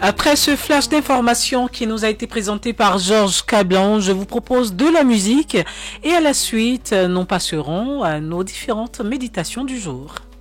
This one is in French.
Après ce flash d'informations qui nous a été présenté par Georges Cablan, je vous propose de la musique et à la suite, nous passerons à nos différentes méditations du jour.